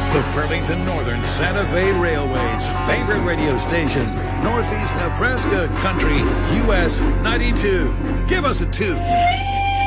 The Burlington Northern Santa Fe Railway's favorite radio station, Northeast Nebraska Country, US 92. Give us a 2.